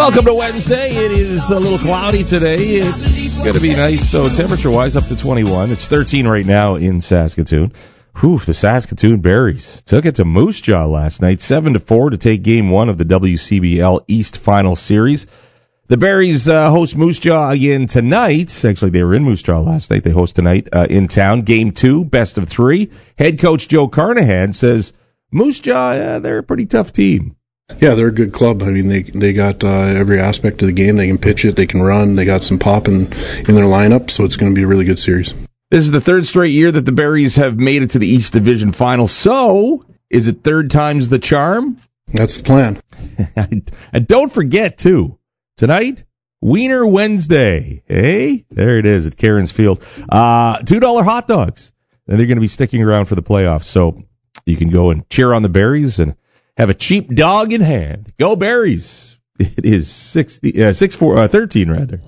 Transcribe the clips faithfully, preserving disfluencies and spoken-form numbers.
Welcome to Wednesday. It is a little cloudy today. It's going to be nice, though, temperature-wise, up to twenty-one. It's thirteen right now in Saskatoon. Whew, the Saskatoon Berries took it to Moose Jaw last night, seven to four, to take Game one of the W C B L East Final Series. The Berries uh, host Moose Jaw again tonight. Actually, they were in Moose Jaw last night. They host tonight uh, in town. Game two, best of three. Head coach Joe Carnahan says Moose Jaw, uh, they're a pretty tough team. Yeah, they're a good club. I mean, they they got uh, every aspect of the game. They can pitch it, they can run, they got some pop in, in their lineup, so it's going to be a really good series. This is the third straight year that the Berries have made it to the East Division Final. So, is it third time's the charm? That's the plan. And don't forget, too, tonight, Wiener Wednesday. Hey, there it is at Cairns Field. Uh, two dollar hot dogs. And they're going to be sticking around for the playoffs. So, you can go and cheer on the Berries and have a cheap dog in hand. Go Berries. It is sixty, uh, six, four, uh, thirteen, rather.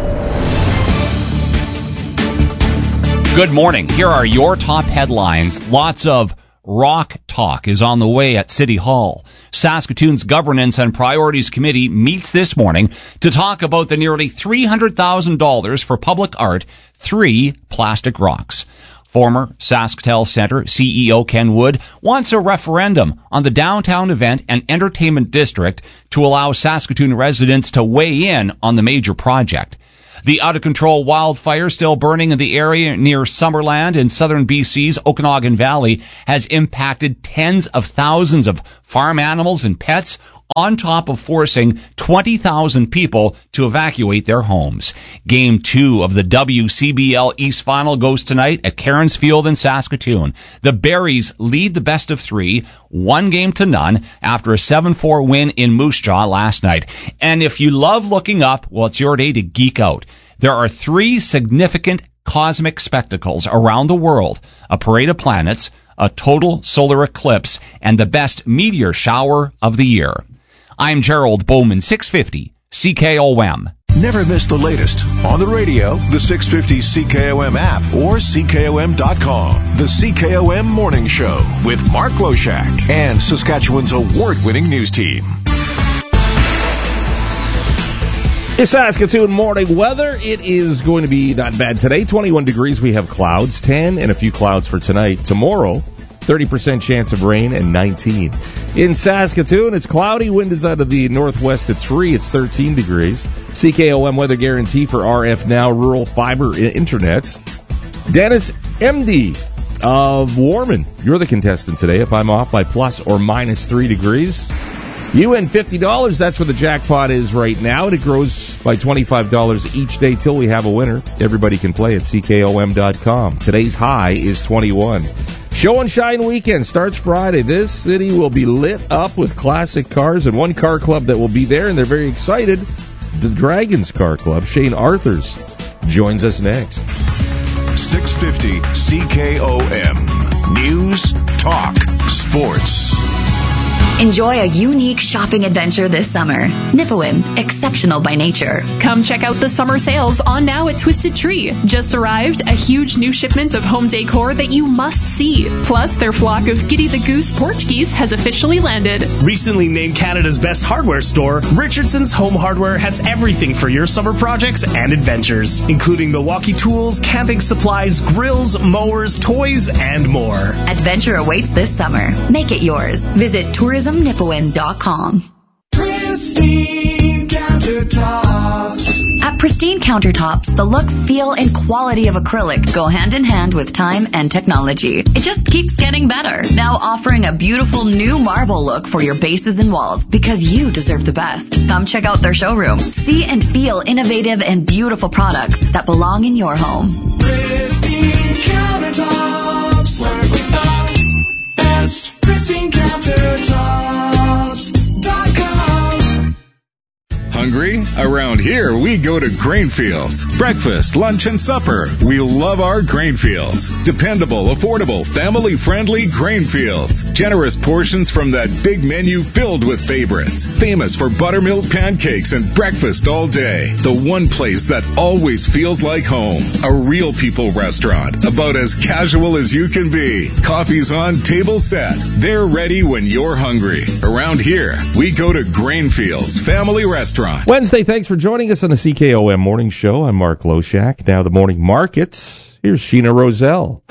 Good morning. Here are your top headlines. Lots of rock talk is on the way at City Hall. Saskatoon's Governance and Priorities Committee meets this morning to talk about the nearly three hundred thousand dollars for public art, three plastic rocks. Former SaskTel Centre C E O Ken Wood wants a referendum on the downtown event and entertainment district to allow Saskatoon residents to weigh in on the major project. The out-of-control wildfire still burning in the area near Summerland in southern B C's Okanagan Valley has impacted tens of thousands of farm animals and pets, on top of forcing twenty thousand people to evacuate their homes. Game two of the W C B L East Final goes tonight at Cairns Field in Saskatoon. The Berries lead the best of three, one game to none, after a seven four win in Moose Jaw last night. And if you love looking up, well, it's your day to geek out. There are three significant cosmic spectacles around the world: a parade of planets, a total solar eclipse, and the best meteor shower of the year. I'm Gerald Bowman, six fifty C K O M. Never miss the latest on the radio, the six fifty C K O M app, or C K O M dot com. The C K O M Morning Show with Mark Loshak and Saskatchewan's award-winning news team. It's Saskatoon morning weather. It is going to be not bad today. twenty-one degrees. We have clouds, ten and a few clouds for tonight. Tomorrow, thirty percent chance of rain and nineteen. In Saskatoon, it's cloudy. Wind is out of the northwest at three. It's thirteen degrees. C K O M weather guarantee for R F Now rural fiber internets. Dennis M D of Warman, you're the contestant today. If I'm off by plus or minus three degrees, you win fifty dollars. That's where the jackpot is right now, and it grows by twenty-five dollars each day till we have a winner. Everybody can play at C K O M dot com. Today's high is twenty-one. Show and Shine weekend starts Friday. This city will be lit up with classic cars, and one car club that will be there, and they're very excited. The Dragons Car Club. Shane Arthurs joins us next. six fifty C K O M. News, talk, sports. Enjoy a unique shopping adventure this summer. Nipawin, exceptional by nature. Come check out the summer sales on now at Twisted Tree. Just arrived, a huge new shipment of home decor that you must see. Plus, their flock of Giddy the Goose porch geese has officially landed. Recently named Canada's best hardware store, Richardson's Home Hardware has everything for your summer projects and adventures, including Milwaukee tools, camping supplies, grills, mowers, toys, and more. Adventure awaits this summer. Make it yours. Visit tourism nipawin dot com. Pristine Countertops. At Pristine Countertops, the look, feel, and quality of acrylic go hand in hand with time and technology. It just keeps getting better. Now offering a beautiful new marble look for your bases and walls, because you deserve the best. Come check out their showroom. See and feel innovative and beautiful products that belong in your home. Pristine Countertops. Work with the best. Pristine Countertops dot com. Hungry? Around here, we go to Grainfields. Breakfast, lunch, and supper. We love our Grainfields. Dependable, affordable, family-friendly Grainfields. Generous portions from that big menu filled with favorites. Famous for buttermilk pancakes and breakfast all day. The one place that always feels like home. A real people restaurant. About as casual as you can be. Coffee's on, table set. They're ready when you're hungry. Around here, we go to Grainfields Family Restaurant. Nimrod. Wednesday, thanks for joining us on the C K O M Morning Show. I'm Mark Loshak. Now the morning markets. Here's Sheena Roselle.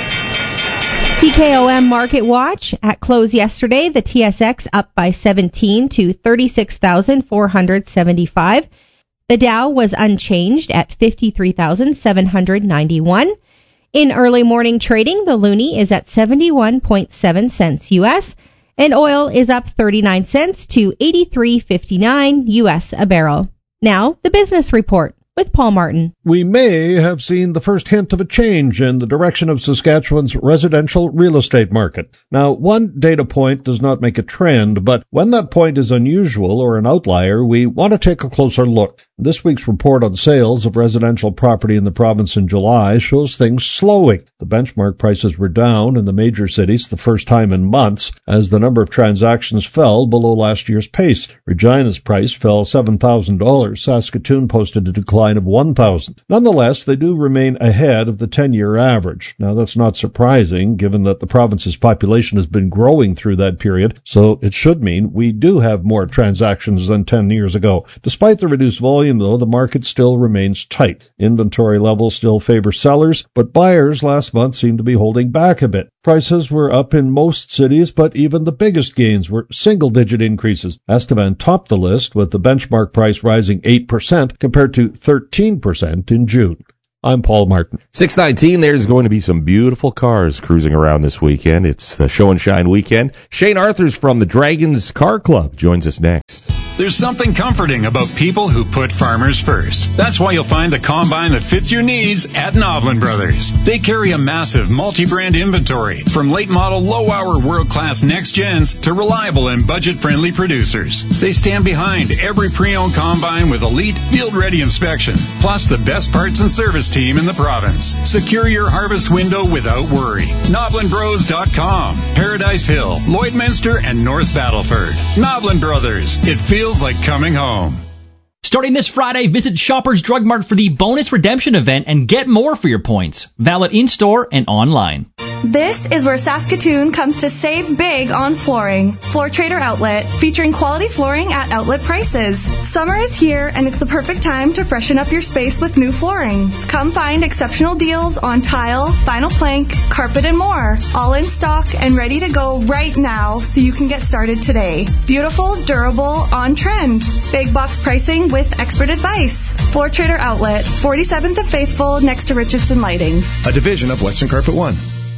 C K O M Market Watch. At close yesterday, the T S X up by seventeen to thirty-six thousand four hundred seventy-five. The Dow was unchanged at fifty-three thousand seven hundred ninety-one. In early morning trading, the loonie is at seventy-one point seven cents U S, and oil is up thirty-nine cents to eighty-three fifty-nine U S a barrel. Now, the business report with Paul Martin. We may have seen the first hint of a change in the direction of Saskatchewan's residential real estate market. Now, one data point does not make a trend, but when that point is unusual or an outlier, we want to take a closer look. This week's report on sales of residential property in the province in July shows things slowing. The benchmark prices were down in the major cities the first time in months as the number of transactions fell below last year's pace. Regina's price fell seven thousand dollars. Saskatoon posted a decline of one thousand dollars. Nonetheless, they do remain ahead of the ten-year average. Now, that's not surprising, given that the province's population has been growing through that period, so it should mean we do have more transactions than ten years ago. Despite the reduced volume, though, the market still remains tight. Inventory levels still favor sellers, but buyers last month seem to be holding back a bit. Prices were up in most cities, but even the biggest gains were single-digit increases. Estevan topped the list, with the benchmark price rising eight percent compared to thirteen percent in June. I'm Paul Martin. six nineteen, there's going to be some beautiful cars cruising around this weekend. It's the Show and Shine weekend. Shane Arthurs from the Dragons Car Club joins us next. There's something comforting about people who put farmers first. That's why you'll find the combine that fits your needs at Novlin Brothers. They carry a massive multi-brand inventory, from late-model, low-hour, world-class next-gens to reliable and budget-friendly producers. They stand behind every pre-owned combine with elite, field-ready inspection, plus the best parts and service team in the province. Secure your harvest window without worry. Novlin Bros dot com, Paradise Hill, Lloydminster, and North Battleford. Novlin Brothers. It feels like coming home. Starting this Friday, visit Shoppers Drug Mart for the bonus redemption event and get more for your points. Valid in-store and online. This is where Saskatoon comes to save big on flooring. Floor Trader Outlet, featuring quality flooring at outlet prices. Summer is here, and it's the perfect time to freshen up your space with new flooring. Come find exceptional deals on tile, vinyl plank, carpet, and more. All in stock and ready to go right now, so you can get started today. Beautiful, durable, on trend. Big box pricing with expert advice. Floor Trader Outlet, forty-seventh and Faithful, next to Richardson Lighting. A division of Western Carpet One.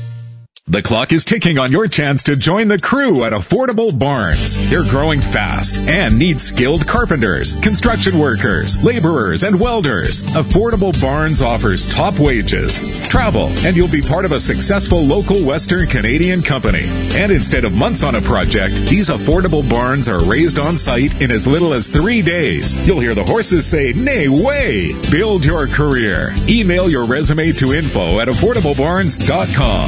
The clock is ticking on your chance to join the crew at Affordable Barns. They're growing fast and need skilled carpenters, construction workers, laborers, and welders. Affordable Barns offers top wages, travel, and you'll be part of a successful local Western Canadian company. And instead of months on a project, these Affordable Barns are raised on site in as little as three days. You'll hear the horses say, "Nay, way!" Build your career. Email your resume to info at affordable barns dot com.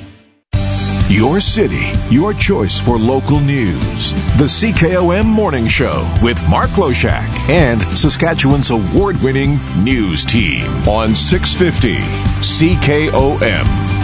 Your city, your choice for local news. The C K O M Morning Show with Mark Loshak and Saskatchewan's award-winning news team on six fifty C K O M.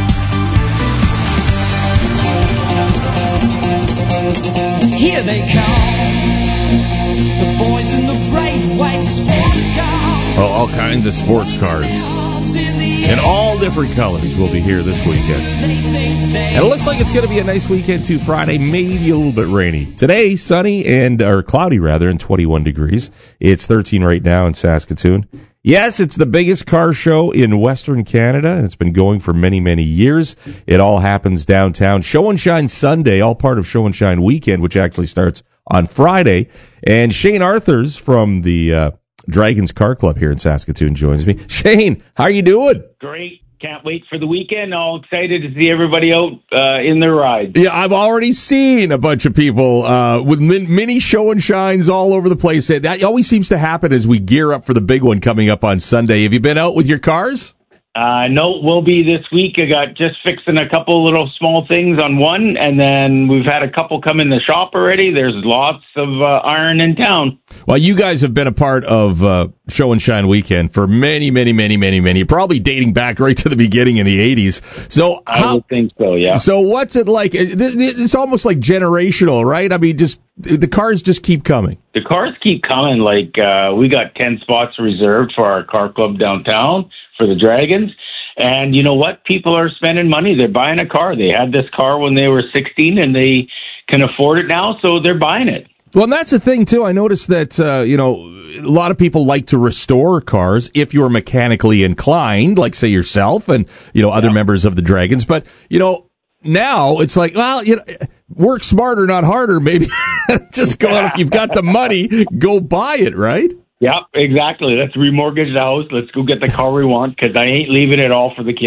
Here they come, the boys in the bright white sports car. Oh, all kinds of sports cars in all different colors will be here this weekend. And it looks like it's going to be a nice weekend too. Friday, maybe a little bit rainy. Today, sunny and or cloudy rather, and twenty-one degrees. It's thirteen right now in Saskatoon. Yes, it's the biggest car show in Western Canada, and it's been going for many, many years. It all happens downtown. Show and Shine Sunday, all part of Show and Shine Weekend, which actually starts on Friday. And Shane Arthurs from the uh, Dragons Car Club here in Saskatoon joins me. Shane, how are you doing? Great. Can't wait for the weekend. All excited to see everybody out uh, in their rides. Yeah, I've already seen a bunch of people uh, with min- mini show and shines all over the place. That always seems to happen as we gear up for the big one coming up on Sunday. Have you been out with your cars? Uh, no, we'll be this week. I got just fixing a couple little small things on one, and then we've had a couple come in the shop already. There's lots of uh, iron in town. Well, you guys have been a part of uh, Show and Shine Weekend for many, many, many, many, many, probably dating back right to the beginning in the eighties. So I how, would think so, yeah. So what's it like? It's almost like generational, right? I mean, just the cars just keep coming. The cars keep coming. Like, uh, we got ten spots reserved for our car club downtown for the Dragons. And you know what? People are spending money. They're buying a car. They had this car when they were sixteen, and they can afford it now, so they're buying it. Well, and that's the thing, too. I noticed that, uh, you know, a lot of people like to restore cars if you're mechanically inclined, like, say, yourself and, you know, other yeah. members of the Dragons. But, you know, now it's like, well, you know, work smarter, not harder, maybe. Just go out. If you've got the money, go buy it, right? Yep, exactly. Let's remortgage the house. Let's go get the car we want, because I ain't leaving it all for the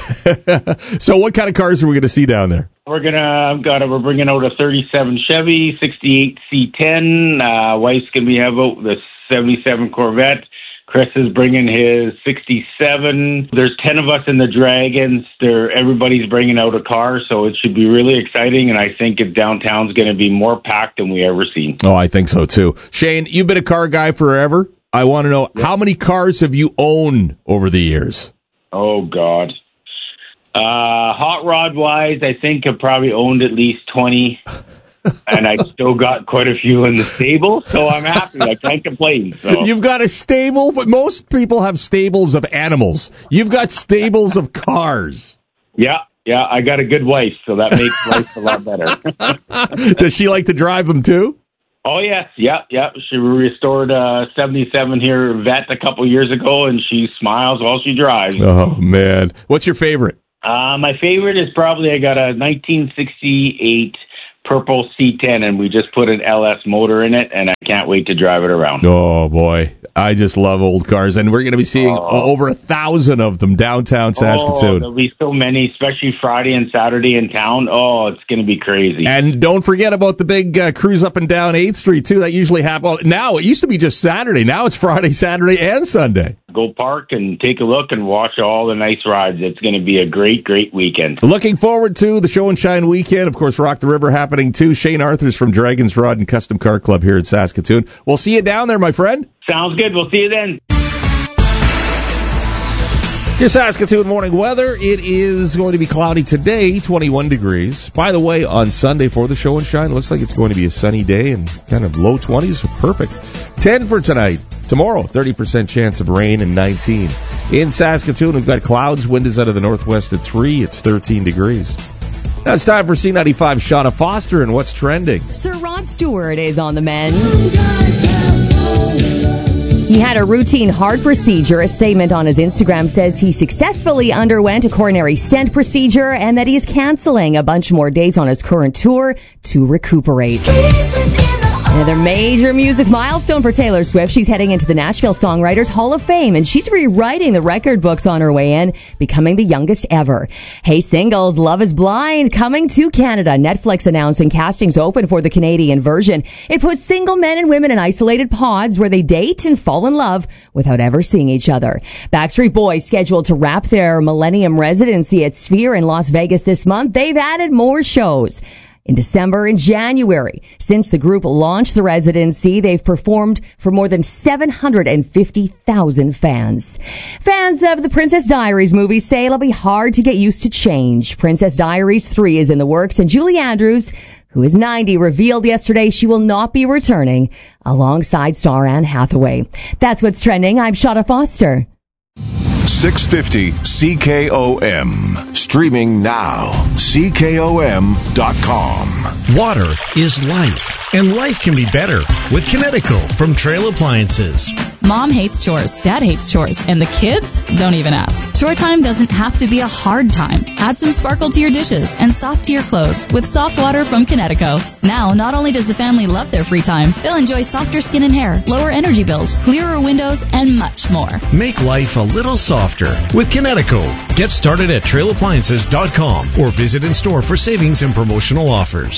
kids. So what kind of cars are we going to see down there? We're gonna got a, we're bringing out a thirty-seven Chevy, sixty-eight C ten. Uh, wife's gonna be have out the seventy-seven Corvette. Chris is bringing his sixty-seven. There's ten of us in the Dragons. They're, everybody's bringing out a car, so it should be really exciting, and I think if downtown's going to be more packed than we ever seen. Oh, I think so, too. Shane, you've been a car guy forever. I want to know, yep. how many cars have you owned over the years? Oh, God. Uh, hot rod-wise, I think I've probably owned at least twenty. And I still got quite a few in the stable, so I'm happy. I can't complain. So. You've got a stable, but most people have stables of animals. You've got stables of cars. Yeah, yeah, I got a good wife, so that makes life a lot better. Does she like to drive them too? Oh, yes, yeah, yeah. She restored a seventy-seven here Vet a couple years ago, and she smiles while she drives. Oh, man. What's your favorite? Uh, my favorite is probably I got a nineteen sixty-eight purple C ten, and we just put an L S motor in it, and I can't wait to drive it around. Oh, boy. I just love old cars, and we're going to be seeing oh. over a thousand of them downtown Saskatoon. Oh, there'll be so many, especially Friday and Saturday in town. Oh, it's going to be crazy. And don't forget about the big uh, cruise up and down eighth Street, too. That usually happens. Well, now, it used to be just Saturday. Now it's Friday, Saturday, and Sunday. Go park and take a look and watch all the nice rides. It's going to be a great, great weekend. Looking forward to the Show and Shine weekend. Of course, Rock the River happening, too. Shane Arthurs from Dragons Rod and Custom Car Club here in Saskatoon. We'll see you down there, my friend. Sounds good. We'll see you then. Your Saskatoon morning weather. It is going to be cloudy today, twenty-one degrees. By the way, on Sunday for the Show and Shine, looks like it's going to be a sunny day and kind of low twenties. Perfect. ten for tonight. Tomorrow, thirty percent chance of rain and nineteen. In Saskatoon, we've got clouds. Wind is out of the northwest at three. It's thirteen degrees. Now it's time for C ninety-five Shauna Foster and what's trending. Sir Rod Stewart is on the mend. He had a routine heart procedure. A statement on his Instagram says he successfully underwent a coronary stent procedure and that he's canceling a bunch more dates on his current tour to recuperate. Another major music milestone for Taylor Swift. She's heading into the Nashville Songwriters Hall of Fame, and she's rewriting the record books on her way in, becoming the youngest ever. Hey, singles, Love is Blind coming to Canada. Netflix announcing castings open for the Canadian version. It puts single men and women in isolated pods where they date and fall in love without ever seeing each other. Backstreet Boys scheduled to wrap their Millennium residency at Sphere in Las Vegas this month. They've added more shows. In December and January. Since the group launched the residency, they've performed for more than seven hundred fifty thousand fans. Fans of the Princess Diaries movie say it'll be hard to get used to change. Princess Diaries three is in the works, and Julie Andrews, who is ninety, revealed yesterday she will not be returning alongside star Anne Hathaway. That's what's trending. I'm Shauna Foster. six fifty C K O M. Streaming now. C K O M dot com. Water is life, and life can be better with Kinetico from Trail Appliances. Mom hates chores, Dad hates chores, and the kids don't even ask. Chore time doesn't have to be a hard time. Add some sparkle to your dishes and soft to your clothes with soft water from Kinetico. Now, not only does the family love their free time, they'll enjoy softer skin and hair, lower energy bills, clearer windows, and much more. Make life a little softer with Kinetico. Get started at trail appliances dot com or visit in store for savings and promotional offers.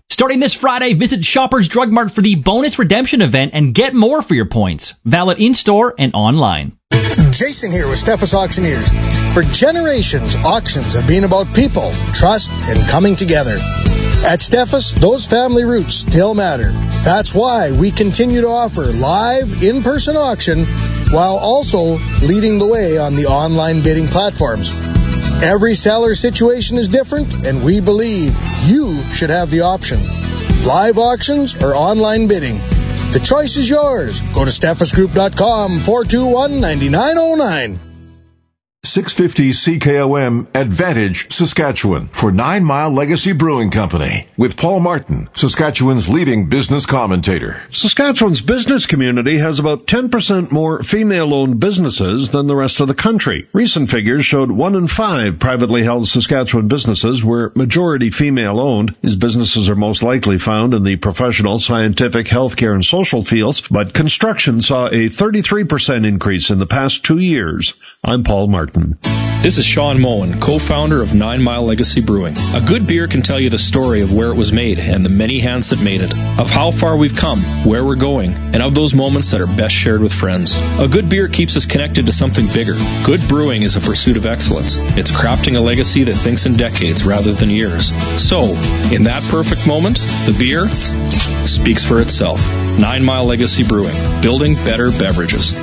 Starting this Friday, visit Shoppers Drug Mart for the bonus redemption event and get more for your points. Valid in-store and online. Jason here with Steffes Auctioneers. For generations, auctions have been about people, trust, and coming together. At Steffes, those family roots still matter. That's why we continue to offer live, in-person auction while also leading the way on the online bidding platforms. Every seller situation is different, and we believe you should have the option. Live auctions or online bidding. The choice is yours. Go to steffes group dot com, four two one, nine nine zero nine. six fifty C K O M Advantage, Saskatchewan for Nine Mile Legacy Brewing Company with Paul Martin, Saskatchewan's leading business commentator. Saskatchewan's business community has about ten percent more female-owned businesses than the rest of the country. Recent figures showed one in five privately held Saskatchewan businesses were majority female-owned. These businesses are most likely found in the professional, scientific, healthcare, and social fields, but construction saw a thirty-three percent increase in the past two years. I'm Paul Martin. This is Sean Moen, co-founder of Nine Mile Legacy Brewing. A good beer can tell you the story of where it was made and the many hands that made it, of how far we've come, where we're going, and of those moments that are best shared with friends. A good beer keeps us connected to something bigger. Good brewing is a pursuit of excellence. It's crafting a legacy that thinks in decades rather than years. So, in that perfect moment, the beer speaks for itself. Nine Mile Legacy Brewing, building better beverages.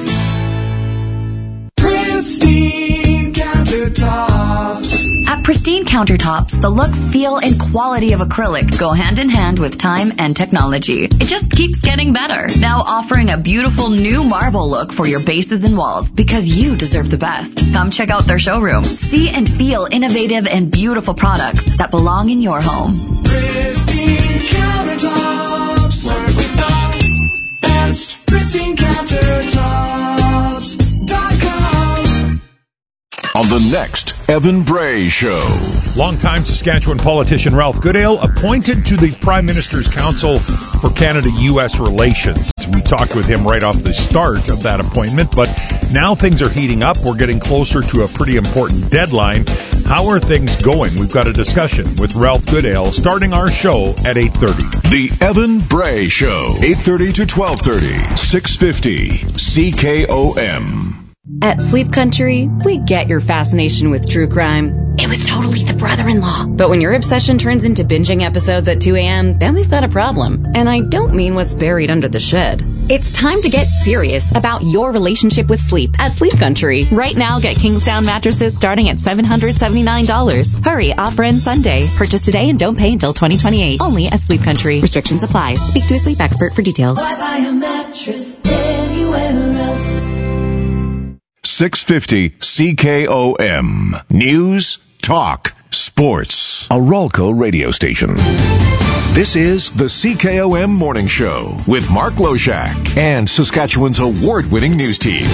Pristine Countertops. At Pristine Countertops, the look, feel, and quality of acrylic go hand in hand with time and technology. It just keeps getting better. Now offering a beautiful new marble look for your bases and walls because you deserve the best. Come check out their showroom. See and feel innovative and beautiful products that belong in your home. Pristine Countertops. Work with the best. Pristine Countertops dot com. On the next Evan Bray Show. Longtime Saskatchewan politician Ralph Goodale appointed to the Prime Minister's Council for Canada-U S Relations. We talked with him right off the start of that appointment, but now things are heating up. We're getting closer to a pretty important deadline. How are things going? We've got a discussion with Ralph Goodale starting our show at eight thirty. The Evan Bray Show, eight thirty to twelve thirty, six fifty C K O M. At Sleep Country, we get your fascination with true crime. It was totally the brother-in-law. But when your obsession turns into binging episodes at two a.m., then we've got a problem. And I don't mean what's buried under the shed. It's time to get serious about your relationship with sleep at Sleep Country. Right now, get Kingsdown mattresses starting at seven hundred seventy-nine dollars. Hurry, offer ends Sunday. Purchase today and don't pay until twenty twenty-eight. Only at Sleep Country. Restrictions apply. Speak to a sleep expert for details. Why buy a mattress anywhere else? six fifty C K O M. News, talk, sports. A Ralco radio station. This is the C K O M Morning Show with Mark Loshak and Saskatchewan's award-winning news team.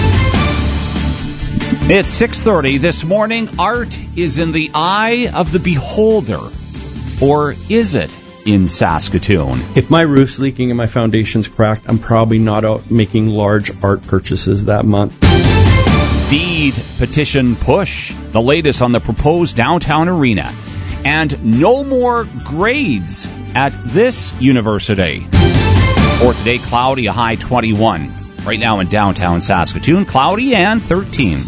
It's six thirty this morning. Art is in the eye of the beholder. Or is it in Saskatoon? If my roof's leaking and my foundation's cracked, I'm probably not out making large art purchases that month. Deed petition push, the latest on the proposed downtown arena. And no more grades at this university. For today, cloudy, a high twenty-one. Right now in downtown Saskatoon, cloudy and thirteen.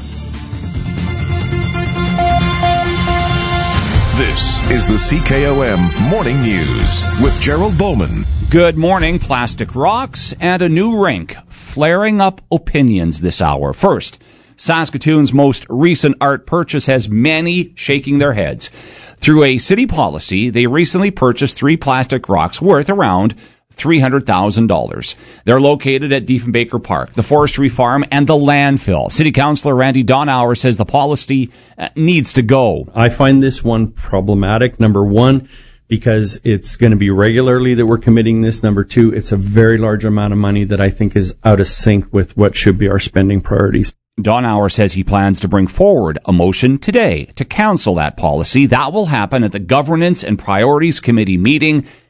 This is the C K O M Morning News with Gerald Bowman. Good morning. Plastic rocks and a new rink flaring up opinions this hour. First, Saskatoon's most recent art purchase has many shaking their heads. Through a city policy, they recently purchased three plastic rocks worth around three hundred thousand dollars. They're located at Diefenbaker Park, the forestry farm, and the landfill. City Councillor Randy Donauer says the policy needs to go. I find this one problematic. Number one, because it's going to be regularly that we're committing this. Number two, it's a very large amount of money that I think is out of sync with what should be our spending priorities. Donauer says he plans to bring forward a motion today to cancel that policy. That will happen at the Governance and Priorities Committee meeting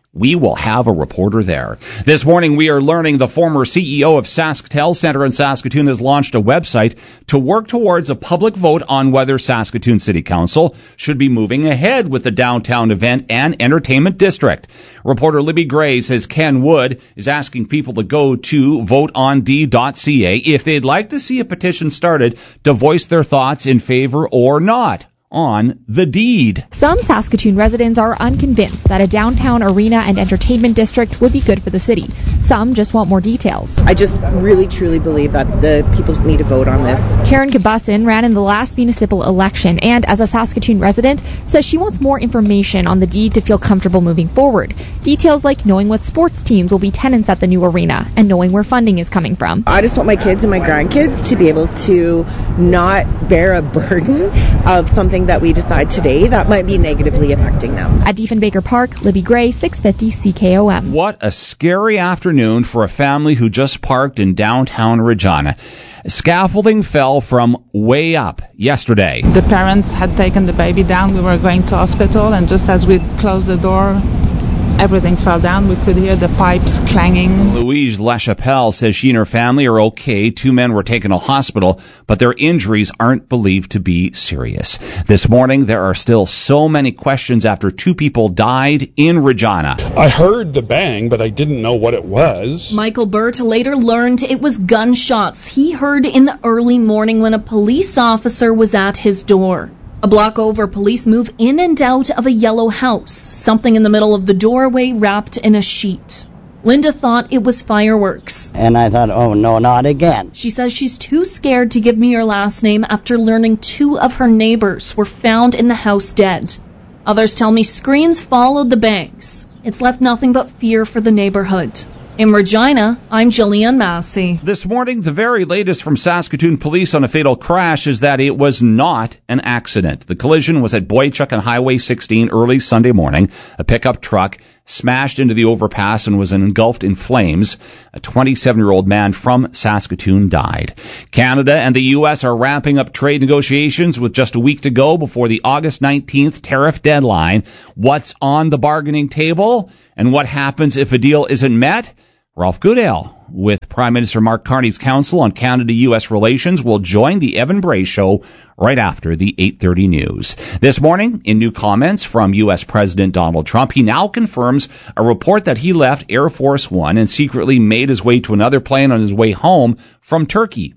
we will have a reporter there. This morning, we are learning the former C E O of SaskTel Center in Saskatoon has launched a website to work towards a public vote on whether Saskatoon City Council should be moving ahead with the downtown event and entertainment district. Reporter Libby Gray says Ken Wood is asking people to go to vote on d dot c a if they'd like to see a petition started to voice their thoughts in favor or not on the deed. Some Saskatoon residents are unconvinced that a downtown arena and entertainment district would be good for the city. Some just want more details. I just really truly believe that the people need to vote on this. Karen Kabussin ran in the last municipal election and, as a Saskatoon resident, says she wants more information on the deed to feel comfortable moving forward. Details like knowing what sports teams will be tenants at the new arena and knowing where funding is coming from. I just want my kids and my grandkids to be able to not bear a burden of something that we decide today that might be negatively affecting them. At Diefenbaker Park, Libby Gray, six fifty C K O M. What a scary afternoon for a family who just parked in downtown Regina. Scaffolding fell from way up yesterday. The parents had taken the baby down. We were going to hospital, and just as we closed the door, everything fell down. We could hear the pipes clanging. Louise LaChapelle says she and her family are okay. Two men were taken to hospital, but their injuries aren't believed to be serious. This morning, there are still so many questions after two people died in Regina. I heard the bang, but I didn't know what it was. Michael Burt later learned it was gunshots he heard in the early morning when a police officer was at his door. A block over, police move in and out of a yellow house, something in the middle of the doorway wrapped in a sheet. Linda thought it was fireworks. And I thought, oh no, not again. She says she's too scared to give me her last name after learning two of her neighbors were found in the house dead. Others tell me screams followed the bangs. It's left nothing but fear for the neighborhood. In Regina, I'm Jillian Massey. This morning, the very latest from Saskatoon police on a fatal crash is that it was not an accident. The collision was at Boychuk on Highway sixteen early Sunday morning. A pickup truck smashed into the overpass and was engulfed in flames. A twenty-seven-year-old man from Saskatoon died. Canada and the U S are wrapping up trade negotiations with just a week to go before the August nineteenth tariff deadline. What's on the bargaining table and what happens if a deal isn't met? Ralph Goodale with Prime Minister Mark Carney's Council on Canada-U S Relations will join the Evan Bray Show right after the eight thirty news. This morning, in new comments from U S President Donald Trump, he now confirms a report that he left Air Force One and secretly made his way to another plane on his way home from Turkey.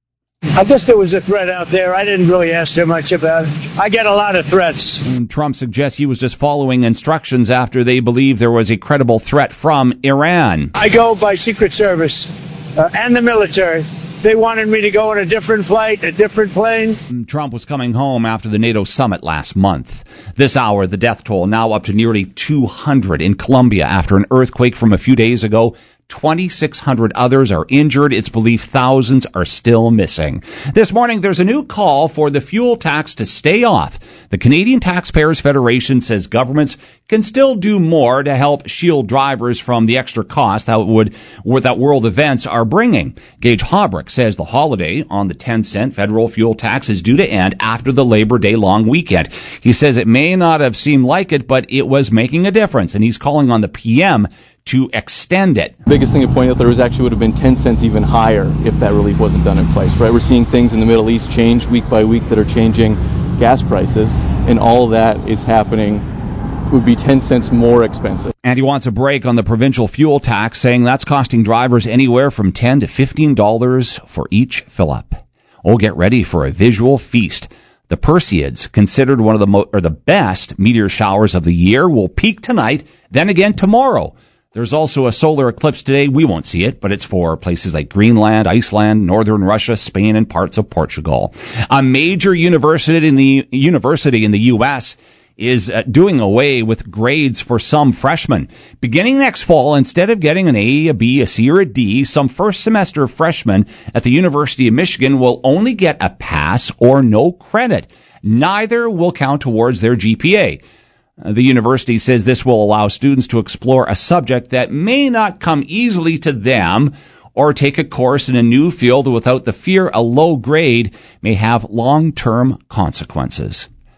I guess there was a threat out there. I didn't really ask too much about it. I get a lot of threats. And Trump suggests he was just following instructions after they believed there was a credible threat from Iran. I go by Secret Service uh, and the military. They wanted me to go on a different flight, a different plane. Trump was coming home after the NATO summit last month. This hour, the death toll now up to nearly two hundred in Colombia after an earthquake from a few days ago. twenty-six hundred others are injured. It's believed thousands are still missing. This morning, there's a new call for the fuel tax to stay off. The Canadian Taxpayers Federation says governments can still do more to help shield drivers from the extra cost that would that world events are bringing. Gage Haubrich says the holiday on the ten cent federal fuel tax is due to end after the Labor Day long weekend. He says it may not have seemed like it, but it was making a difference, and he's calling on the P M to extend it. The biggest thing to point out there was actually would have been ten cents even higher if that relief wasn't done in place, right? We're seeing things in the Middle East change week by week that are changing gas prices, and all that is happening would be ten cents more expensive. And he wants a break on the provincial fuel tax, saying that's costing drivers anywhere from ten to fifteen dollars for each fill-up. Oh, get ready for a visual feast. The Perseids, considered one of the mo- or the best meteor showers of the year, will peak tonight, then again tomorrow. There's also a solar eclipse today. We won't see it, but it's for places like Greenland, Iceland, northern Russia, Spain, and parts of Portugal. A major university in the university in the U S is uh, doing away with grades for some freshmen. Beginning next fall, instead of getting an A, a B, a C, or a D, some first semester freshmen at the University of Michigan will only get a pass or no credit. Neither will count towards their G P A. The university says this will allow students to explore a subject that may not come easily to them or take a course in a new field without the fear a low grade may have long-term consequences.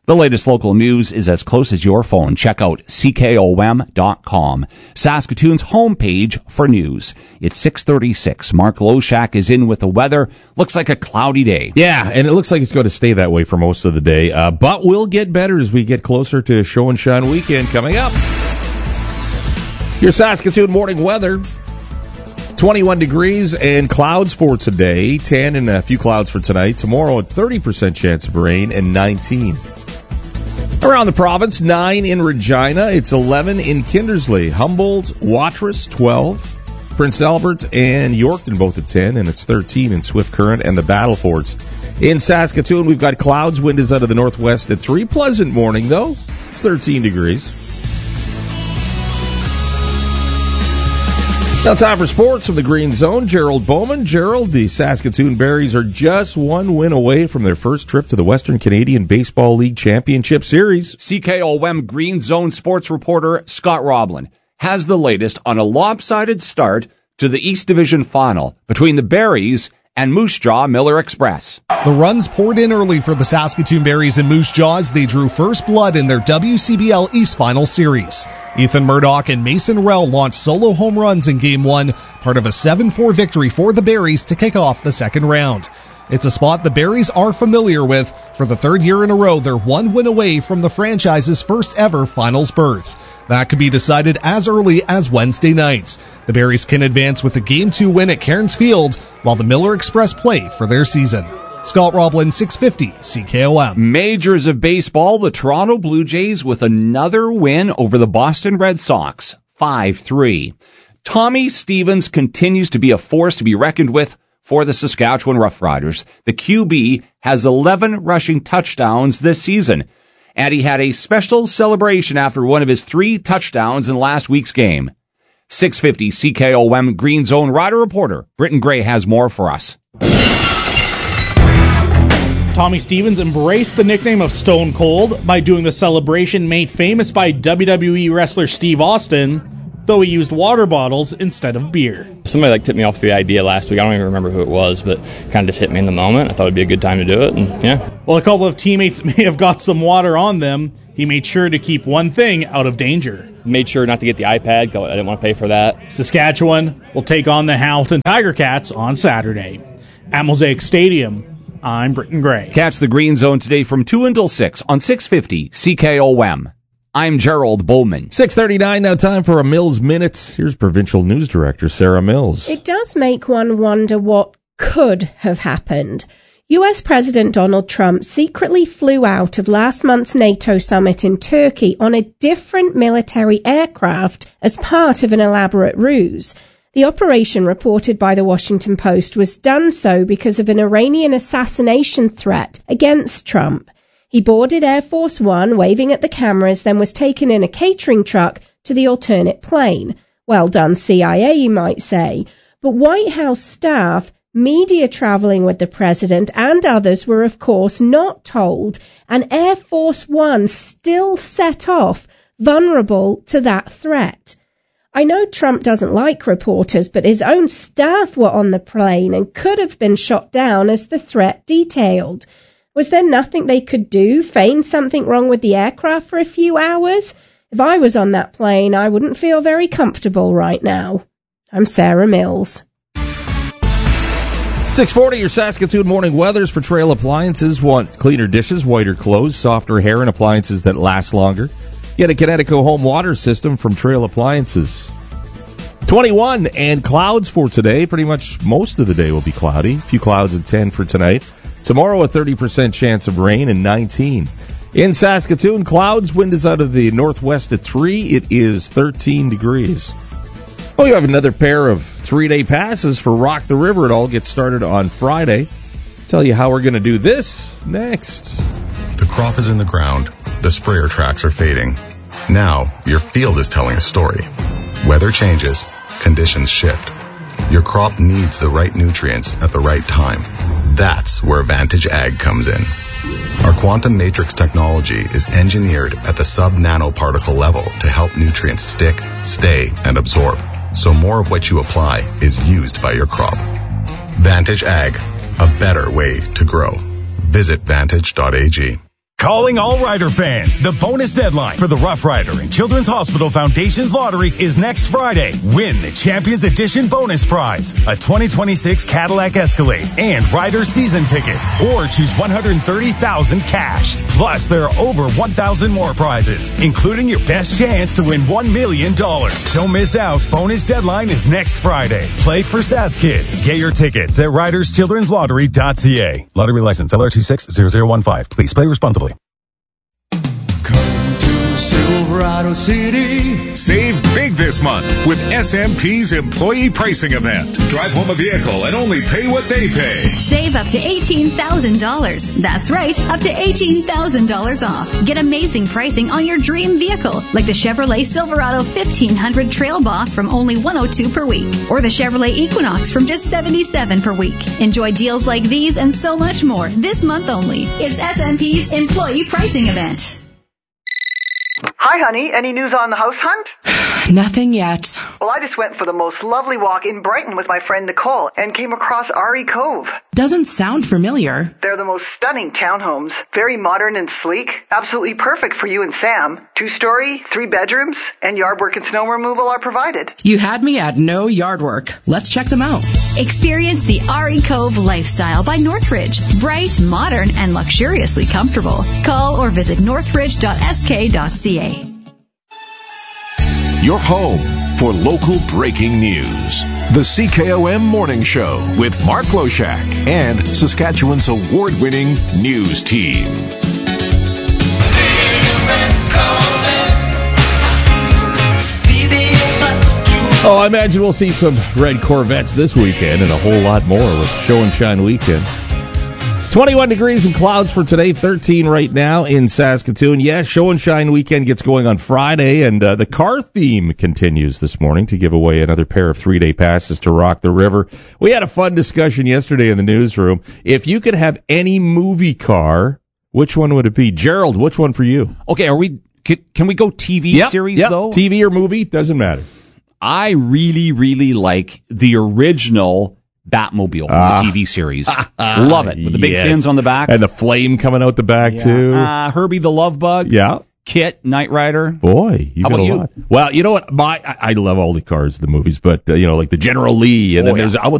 The latest local news is as close as your phone. Check out C K O M dot com, Saskatoon's homepage for news. It's six thirty-six. Mark Loshak is in with the weather. Looks like a cloudy day. Yeah, and it looks like it's going to stay that way for most of the day. Uh, but we'll get better as we get closer to Show and Shine weekend coming up. Your Saskatoon morning weather. twenty-one degrees and clouds for today. ten and a few clouds for tonight. Tomorrow, a thirty percent chance of rain and nineteen. Around the province, nine in Regina. It's eleven in Kindersley. Humboldt, Watrous, twelve. Prince Albert and Yorkton both at ten, and it's thirteen in Swift Current and the Battlefords. In Saskatoon, we've got clouds. Wind is out of the northwest at three. Pleasant morning, though. It's thirteen degrees. Now time for sports from the Green Zone. Gerald Bowman. Gerald, the Saskatoon Berries are just one win away from their first trip to the Western Canadian Baseball League Championship Series. C K O M Green Zone sports reporter Scott Roblin has the latest on a lopsided start to the East Division Final between the Berries and Moose Jaw Miller Express. The runs poured in early for the Saskatoon Berries and Moose Jaw as they drew first blood in their W C B L East Final Series. Ethan Murdoch and Mason Rell launched solo home runs in Game one, part of a seven four victory for the Berries to kick off the second round. It's a spot the Berries are familiar with. For the third year in a row, they're one win away from the franchise's first ever finals berth. That could be decided as early as Wednesday nights. The Berries can advance with a Game two win at Cairns Field, while the Miller Express play for their season. Scott Roblin, six fifty, C K O M. Majors of baseball, the Toronto Blue Jays with another win over the Boston Red Sox, five three. Tommy Stevens continues to be a force to be reckoned with for the Saskatchewan Roughriders. The Q B has eleven rushing touchdowns this season, and he had a special celebration after one of his three touchdowns in last week's game. six fifty C K O M Green Zone Rider reporter Britton Gray has more for us. Tommy Stevens embraced the nickname of Stone Cold by doing the celebration made famous by W W E wrestler Steve Austin, though he used water bottles instead of beer. Somebody like tipped me off the idea last week. I don't even remember who it was, but kind of just hit me in the moment. I thought it'd be a good time to do it, and yeah. While a couple of teammates may have got some water on them, he made sure to keep one thing out of danger. Made sure not to get the iPad, because I didn't want to pay for that. Saskatchewan will take on the Hamilton Tiger Cats on Saturday. At Mosaic Stadium, I'm Britton Gray. Catch the Green Zone today from two until six on six fifty C K O M. I'm Gerald Bowman. six thirty-nine, now time for a Mills Minute. Here's Provincial News Director Sarah Mills. It does make one wonder what could have happened. U S President Donald Trump secretly flew out of last month's NATO summit in Turkey on a different military aircraft as part of an elaborate ruse. The operation, reported by the Washington Post, was done so because of an Iranian assassination threat against Trump. He boarded Air Force One, waving at the cameras, then was taken in a catering truck to the alternate plane. Well done, C I A, you might say. But White House staff, media traveling with the president, and others were, of course, not told, and Air Force One still set off, vulnerable to that threat. I know Trump doesn't like reporters, but his own staff were on the plane and could have been shot down as the threat detailed. Was there nothing they could do, feign something wrong with the aircraft for a few hours? If I was on that plane, I wouldn't feel very comfortable right now. I'm Sarah Mills. six forty, your Saskatoon morning weathers for Trail Appliances. Want cleaner dishes, whiter clothes, softer hair, and appliances that last longer? Get a Kinetico home water system from Trail Appliances. twenty-one and clouds for today. Pretty much most of the day will be cloudy. A few clouds at ten for tonight. Tomorrow, a thirty percent chance of rain and nineteen. In Saskatoon, clouds, wind is out of the northwest at three. It is thirteen degrees. Oh, you have another pair of three-day passes for Rock the River. It all gets started on Friday. Tell you how we're going to do this next. The crop is in the ground. The sprayer tracks are fading. Now, your field is telling a story. Weather changes. Conditions shift. Your crop needs the right nutrients at the right time. That's where Vantage Ag comes in. Our quantum matrix technology is engineered at the sub-nanoparticle level to help nutrients stick, stay, and absorb, so more of what you apply is used by your crop. Vantage Ag, a better way to grow. Visit vantage dot a g. Calling all Rider fans. The bonus deadline for the Rough Rider and Children's Hospital Foundation's lottery is next Friday. Win the Champions Edition bonus prize, a twenty twenty-six Cadillac Escalade and Rider season tickets, or choose one hundred thirty thousand dollars cash. Plus, there are over one thousand more prizes, including your best chance to win one million dollars. Don't miss out. Bonus deadline is next Friday. Play for Sask Kids. Get your tickets at riders children's lottery dot c a. Lottery license L R two six zero zero one five. Please play responsibly. Silverado City. Save big this month with S M P's employee pricing event. Drive home a vehicle and only pay what they pay. Save up to eighteen thousand dollars. That's right, up to eighteen thousand dollars off. Get amazing pricing on your dream vehicle, like the Chevrolet Silverado fifteen hundred Trail Boss from only one hundred two dollars per week, or the Chevrolet Equinox from just seventy-seven dollars per week. Enjoy deals like these and so much more this month only. It's S M P's employee pricing event. Hi, honey. Any news on the house hunt? Nothing yet. Well, I just went for the most lovely walk in Brighton with my friend Nicole and came across R E Cove. Doesn't sound familiar. They're the most stunning townhomes. Very modern and sleek. Absolutely perfect for you and Sam. Two-story, three bedrooms, and yard work and snow removal are provided. You had me at no yard work. Let's check them out. Experience the R E Cove lifestyle by Northridge. Bright, modern, and luxuriously comfortable. Call or visit northridge dot s k dot c a. Your home for local breaking news. The C K O M Morning Show with Mark Loshak and Saskatchewan's award-winning news team. Oh, I imagine we'll see some red Corvettes this weekend and a whole lot more with Show and Shine weekend. twenty-one degrees and clouds for today, thirteen right now in Saskatoon. Yeah, Show and Shine weekend gets going on Friday, and uh, the car theme continues this morning to give away another pair of three-day passes to Rock the River. We had a fun discussion yesterday in the newsroom. If you could have any movie car, which one would it be? Gerald, which one for you? Okay, are we? Can, can we go T V yep, series, yep. though? T V or movie, doesn't matter. I really, really like the original Batmobile from uh, the T V series. Love it. With the big yes. fins on the back. And the flame coming out the back, yeah. too. Uh, Herbie the Love Bug. Yeah. Kit, Knight Rider. Boy, you How got about a you? lot. Well, you know what? My I, I love all the cars, the movies, but, uh, you know, like the General Lee, and oh, then there's, yeah. I would